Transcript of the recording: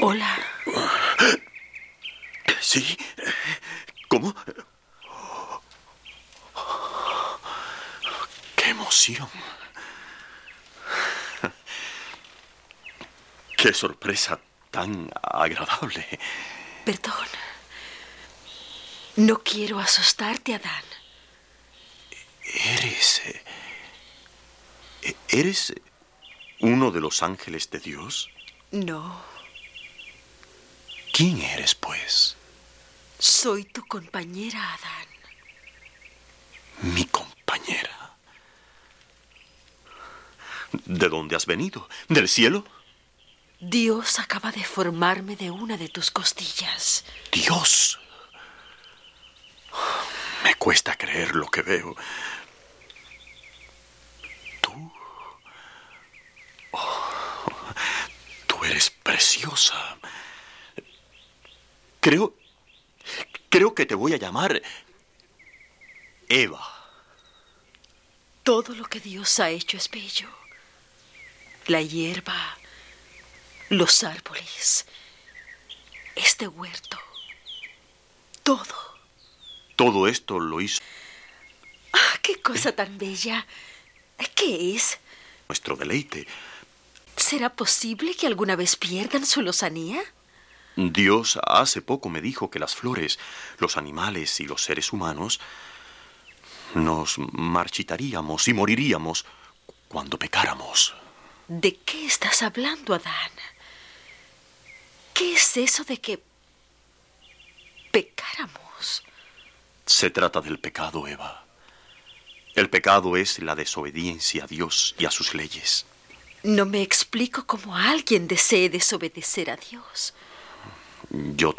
Hola. ¿Sí? ¿Cómo? ¡Qué emoción! ¡Qué sorpresa tan agradable! Perdón. No quiero asustarte, Adán. ¿Eres uno de los ángeles de Dios? No. ¿Quién eres, pues? Soy tu compañera, Adán. Mi compañera. ¿De dónde has venido? ¿Del cielo? Dios acaba de formarme de una de tus costillas. ¡Dios! Me cuesta creer lo que veo. Tú eres preciosa. Creo que te voy a llamar Eva. Todo lo que Dios ha hecho es bello. La hierba, los árboles, este huerto, todo. Todo esto lo hizo ¡Ah, qué cosa tan bella! ¿Qué es? nuestro deleite. ¿Será posible que alguna vez pierdan su lozanía? Dios hace poco me dijo que las flores, los animales y los seres humanos nos marchitaríamos y moriríamos cuando pecáramos. ¿De qué estás hablando, Adán? ¿Qué es eso de que pecáramos? Se trata del pecado, Eva. El pecado es la desobediencia a Dios y a sus leyes. No me explico cómo alguien desee desobedecer a Dios. Yo